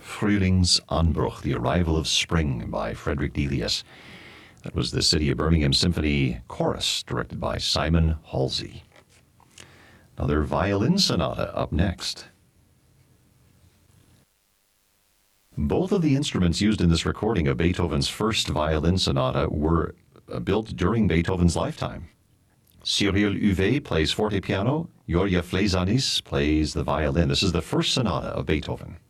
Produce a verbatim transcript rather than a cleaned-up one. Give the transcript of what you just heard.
Frühlingsanbruch, The Arrival of Spring by Frederick Delius. That was the City of Birmingham Symphony Chorus, directed by Simon Halsey. Another violin sonata up next. Both of the instruments used in this recording of Beethoven's first violin sonata were built during Beethoven's lifetime. Cyril Huvet plays forte piano, Jorja Fleisanis plays the violin. This is the first sonata of Beethoven.